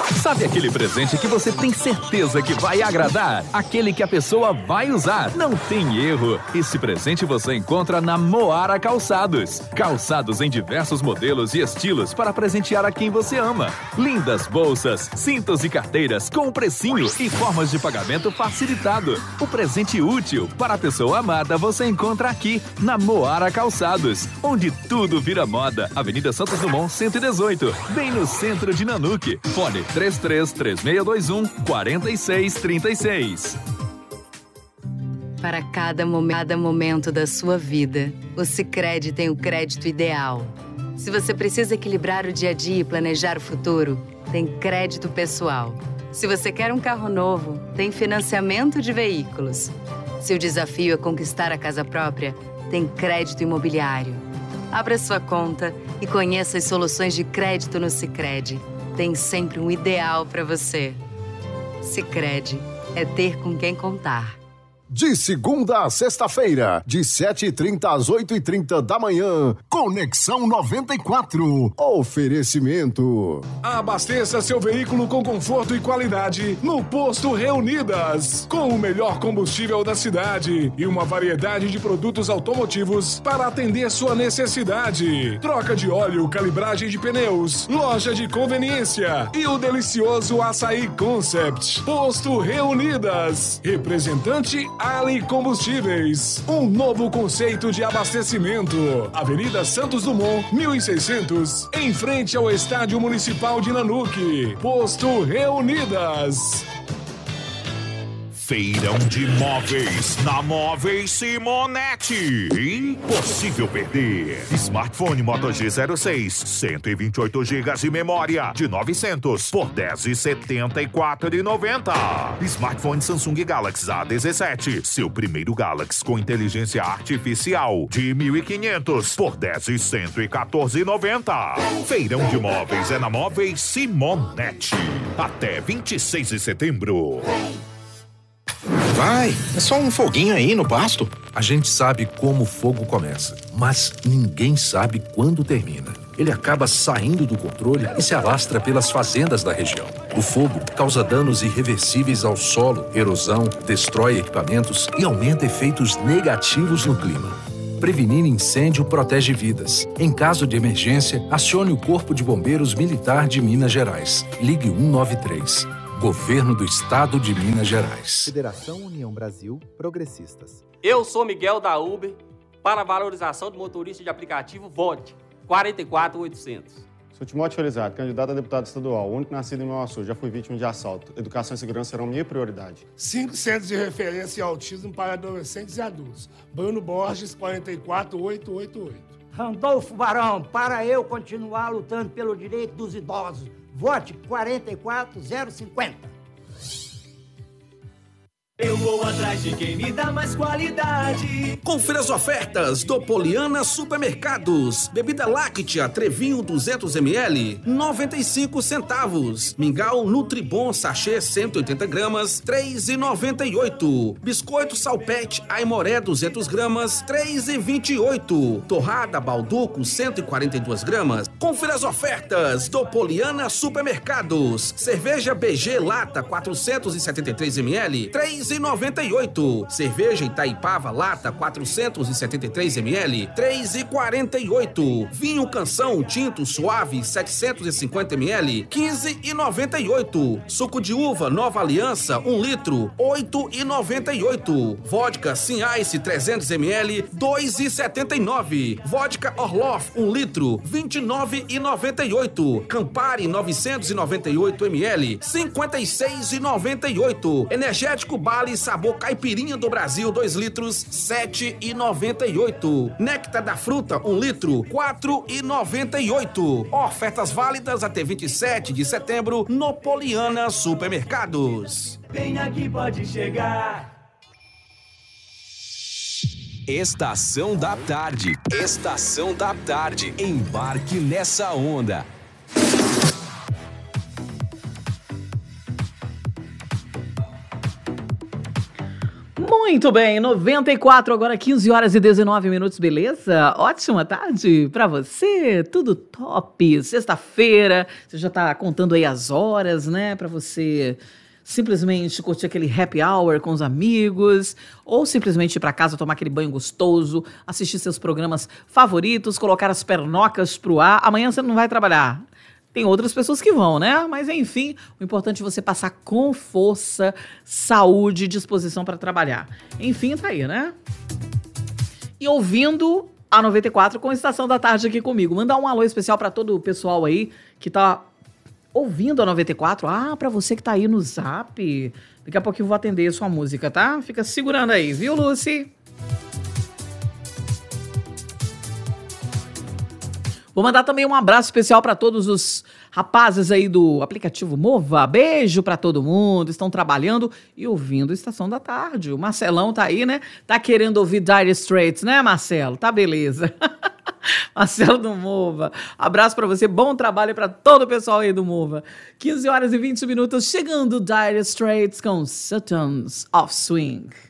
Sabe aquele presente que você tem certeza que vai agradar? Aquele que a pessoa vai usar? Não tem erro. Esse presente você encontra na Moara Calçados. Calçados em diversos modelos e estilos para presentear a quem você ama. Lindas bolsas, cintos e carteiras com precinho e formas de pagamento facilitado. O presente útil para a pessoa amada você encontra aqui na Moara Calçados, onde tudo vira moda. Avenida Santos Dumont 118, bem no centro de Nanuque. Fone 333621-4636. Para cada momento da sua vida, o Sicredi tem o crédito ideal. Se você precisa equilibrar o dia a dia e planejar o futuro, tem crédito pessoal. Se você quer um carro novo, tem financiamento de veículos. Se o desafio é conquistar a casa própria, tem crédito imobiliário. Abra sua conta e conheça as soluções de crédito no Sicredi. Tem sempre um ideal para você. Sicredi é ter com quem contar. De segunda a sexta-feira, de 7h30 às 8h30 da manhã, Conexão 94. Oferecimento. Abasteça seu veículo com conforto e qualidade no Posto Reunidas. Com o melhor combustível da cidade e uma variedade de produtos automotivos para atender sua necessidade. Troca de óleo, calibragem de pneus, loja de conveniência e o delicioso Açaí Concept. Posto Reunidas. Representante Ali Combustíveis, um novo conceito de abastecimento. Avenida Santos Dumont, 1600, em frente ao Estádio Municipal de Nanuque. Posto Reunidas. Feirão de móveis na Móveis Simonetti. Impossível perder. Smartphone Moto G06, 128 GB de memória, de 900 por R$10,74,90. Smartphone Samsung Galaxy A17, seu primeiro Galaxy com inteligência artificial, de 1.500 por R$10,114,90. Feirão de móveis é na Móveis Simonetti. Até 26 de setembro. Vai, é só um foguinho aí no pasto. A gente sabe como o fogo começa, mas ninguém sabe quando termina. Ele acaba saindo do controle e se alastra pelas fazendas da região. O fogo causa danos irreversíveis ao solo, erosão, destrói equipamentos e aumenta efeitos negativos no clima. Prevenir incêndio protege vidas. Em caso de emergência, acione o Corpo de Bombeiros Militar de Minas Gerais. Ligue 193. Governo do Estado de Minas Gerais. Federação União Brasil Progressistas. Eu sou Miguel da Uber. Para a valorização do motorista de aplicativo, vote 44800. Sou Timóteo Felizardo, candidato a deputado estadual, único nascido em Mauaçu. Já fui vítima de assalto. Educação e segurança serão minha prioridade. 5 centros de referência em autismo para adolescentes e adultos. Bruno Borges, 44888. Randolfo Barão, para eu continuar lutando pelo direito dos idosos. Vote 44050. Eu vou atrás de quem me dá mais qualidade. Confira as ofertas do Poliana Supermercados. Bebida láctea Trevinho 200ml, 95 centavos. Mingau Nutribon sachê 180 gramas, 3,98. Biscoito Salpete Aimoré 200 gramas, 3,28. Torrada Balduco 142 gramas. Confira as ofertas do Poliana Supermercados. Cerveja BG Lata 473ml, 3,98. Cerveja Itaipava Lata 473ml, 3,48. Vinho Canção Tinto Suave 750ml, 15,98. Suco de uva Nova Aliança 1 litro, 8,98. Vodka Sim Ice 300ml, 2,79. Vodka Orloff 1 litro, 29,98. Campari 998ml, 56,98. Energético Bali Sabor Caipirinha do Brasil 2 litros, 7,98. Néctar da Fruta 1 litro, 4,98. Ofertas válidas até 27 de setembro no Poliana Supermercados. Vem aqui, pode chegar. Estação da Tarde. Estação da Tarde. Embarque nessa onda. Muito bem, 94, agora 15 horas e 19 minutos, beleza? Ótima tarde pra você, tudo top. Sexta-feira, você já tá contando aí as horas, né? Pra você simplesmente curtir aquele happy hour com os amigos, ou simplesmente ir pra casa tomar aquele banho gostoso, assistir seus programas favoritos, colocar as pernocas pro ar. Amanhã você não vai trabalhar. Tem outras pessoas que vão, né? Mas, enfim, o importante é você passar com força, saúde e disposição para trabalhar. Enfim, tá aí, né? E ouvindo a 94 com a Estação da Tarde aqui comigo. Mandar um alô especial para todo o pessoal aí que tá ouvindo a 94. Ah, para você que tá aí no Zap. Daqui a pouco eu vou atender a sua música, tá? Fica segurando aí, viu, Lucy? Vou mandar também um abraço especial para todos os rapazes aí do aplicativo Mova. Beijo para todo mundo. Estão trabalhando e ouvindo Estação da Tarde. O Marcelão tá aí, né? Tá querendo ouvir Dire Straits, né, Marcelo? Tá beleza. Marcelo do Mova. Abraço para você. Bom trabalho para todo o pessoal aí do Mova. 15 horas e 20 minutos. Chegando Dire Straits com Sultans of Swing.